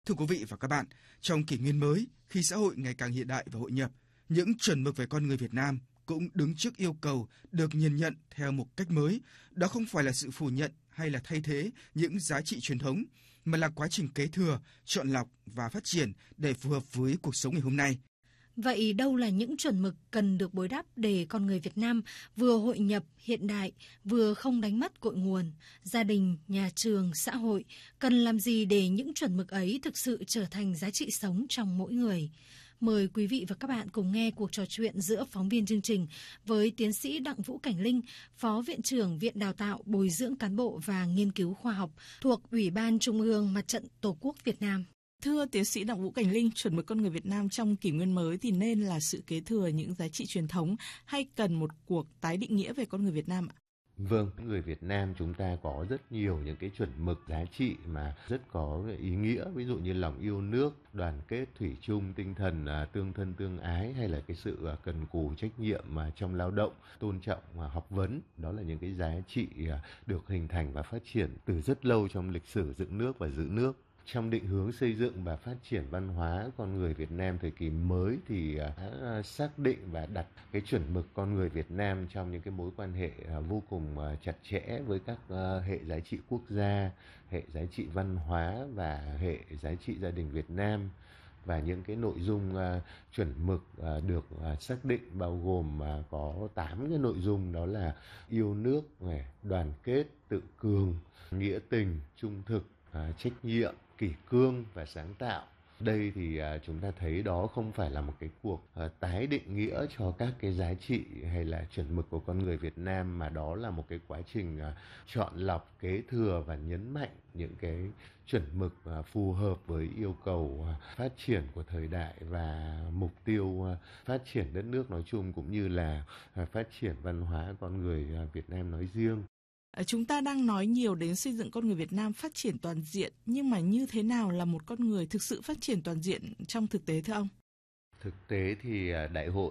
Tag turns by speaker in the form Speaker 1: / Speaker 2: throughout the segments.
Speaker 1: Thưa quý vị và các bạn, trong kỷ nguyên mới, khi xã hội ngày càng hiện đại và hội nhập, những chuẩn mực về con người Việt Nam cũng đứng trước yêu cầu được nhìn nhận theo một cách mới. Đó không phải là sự phủ nhận hay là thay thế những giá trị truyền thống, mà là quá trình kế thừa, chọn lọc và phát triển để phù hợp với cuộc sống ngày hôm nay.
Speaker 2: Vậy đâu là những chuẩn mực cần được bồi đắp để con người Việt Nam vừa hội nhập hiện đại, vừa không đánh mất cội nguồn? Gia đình, nhà trường, xã hội cần làm gì để những chuẩn mực ấy thực sự trở thành giá trị sống trong mỗi người? Mời quý vị và các bạn cùng nghe cuộc trò chuyện giữa phóng viên chương trình với tiến sĩ Đặng Vũ Cảnh Linh, Phó Viện trưởng Viện Đào tạo, Bồi dưỡng cán bộ và Nghiên cứu khoa học thuộc Ủy ban Trung ương Mặt trận Tổ quốc Việt Nam.
Speaker 3: Thưa tiến sĩ Đặng Vũ Cảnh Linh, chuẩn mực con người Việt Nam trong kỷ nguyên mới thì nên là sự kế thừa những giá trị truyền thống hay cần một cuộc tái định nghĩa về con người Việt Nam ạ?
Speaker 4: Vâng, người Việt Nam chúng ta có rất nhiều những cái chuẩn mực giá trị mà rất có ý nghĩa, ví dụ như lòng yêu nước, đoàn kết, thủy chung, tinh thần tương thân tương ái, hay là cái sự cần cù trách nhiệm trong lao động, tôn trọng học vấn. Đó là những cái giá trị được hình thành và phát triển từ rất lâu trong lịch sử dựng nước và giữ nước. Trong định hướng xây dựng và phát triển văn hóa con người Việt Nam thời kỳ mới thì đã xác định và đặt cái chuẩn mực con người Việt Nam trong những cái mối quan hệ vô cùng chặt chẽ với các hệ giá trị quốc gia, hệ giá trị văn hóa và hệ giá trị gia đình Việt Nam. Và những cái nội dung chuẩn mực được xác định bao gồm có 8 cái nội dung, đó là yêu nước, đoàn kết, tự cường, nghĩa tình, trung thực, trách nhiệm, kỷ cương và sáng tạo. Đây thì chúng ta thấy đó không phải là một cái cuộc tái định nghĩa cho các cái giá trị hay là chuẩn mực của con người Việt Nam, mà đó là một cái quá trình chọn lọc, kế thừa và nhấn mạnh những cái chuẩn mực phù hợp với yêu cầu phát triển của thời đại và mục tiêu phát triển đất nước nói chung, cũng như là phát triển văn hóa con người Việt Nam nói riêng.
Speaker 3: Chúng ta đang nói nhiều đến xây dựng con người Việt Nam phát triển toàn diện, nhưng mà như thế nào là một con người thực sự phát triển toàn diện trong thực tế thưa ông?
Speaker 4: Thực tế thì Đại hội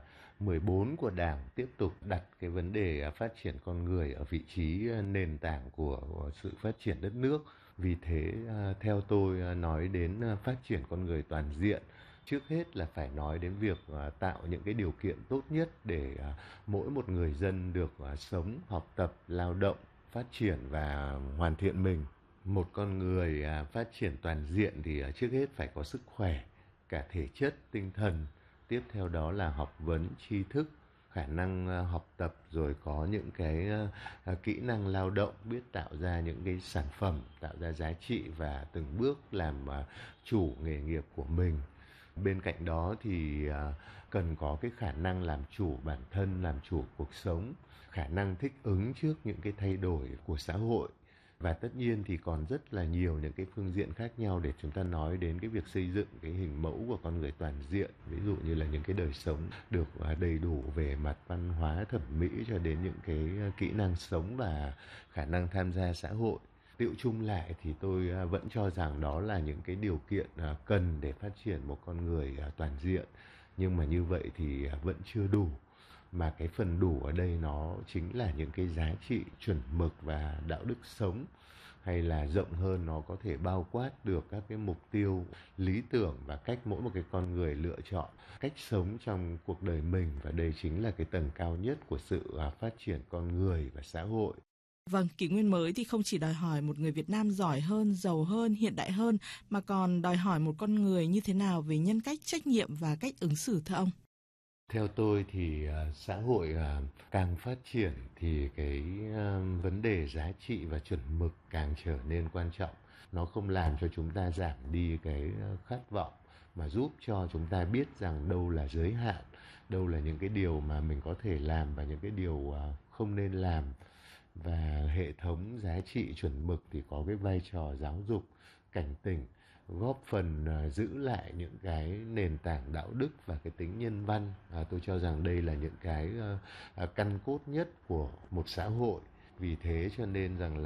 Speaker 4: 14 của Đảng tiếp tục đặt cái vấn đề phát triển con người ở vị trí nền tảng của sự phát triển đất nước. Vì thế theo tôi nói đến phát triển con người toàn diện, trước hết là phải nói đến việc tạo những cái điều kiện tốt nhất để mỗi một người dân được sống, học tập, lao động, phát triển và hoàn thiện mình. Một con người phát triển toàn diện thì trước hết phải có sức khỏe, cả thể chất, tinh thần. Tiếp theo đó là học vấn, tri thức, khả năng học tập, rồi có những cái kỹ năng lao động, biết tạo ra những cái sản phẩm, tạo ra giá trị và từng bước làm chủ nghề nghiệp của mình. Bên cạnh đó thì cần có cái khả năng làm chủ bản thân, làm chủ cuộc sống, khả năng thích ứng trước những cái thay đổi của xã hội. Và tất nhiên thì còn rất là nhiều những cái phương diện khác nhau để chúng ta nói đến cái việc xây dựng cái hình mẫu của con người toàn diện. Ví dụ như là những cái đời sống được đầy đủ về mặt văn hóa, thẩm mỹ, cho đến những cái kỹ năng sống và khả năng tham gia xã hội. Tựu chung lại thì tôi vẫn cho rằng đó là những cái điều kiện cần để phát triển một con người toàn diện. Nhưng mà như vậy thì vẫn chưa đủ. Mà cái phần đủ ở đây nó chính là những cái giá trị chuẩn mực và đạo đức sống, hay là rộng hơn nó có thể bao quát được các cái mục tiêu, lý tưởng và cách mỗi một cái con người lựa chọn cách sống trong cuộc đời mình. Và đây chính là cái tầng cao nhất của sự phát triển con người và xã hội.
Speaker 3: Vâng, kỷ nguyên mới thì không chỉ đòi hỏi một người Việt Nam giỏi hơn, giàu hơn, hiện đại hơn, mà còn đòi hỏi một con người như thế nào về nhân cách, trách nhiệm và cách ứng xử thưa ông?
Speaker 4: Theo tôi thì xã hội càng phát triển thì cái vấn đề giá trị và chuẩn mực càng trở nên quan trọng. Nó không làm cho chúng ta giảm đi cái khát vọng, mà giúp cho chúng ta biết rằng đâu là giới hạn, đâu là những cái điều mà mình có thể làm và những cái điều không nên làm. Và hệ thống giá trị chuẩn mực thì có cái vai trò giáo dục, cảnh tỉnh, góp phần giữ lại những cái nền tảng đạo đức và cái tính nhân văn. Tôi cho rằng đây là những cái căn cốt nhất của một xã hội. Vì thế cho nên rằng là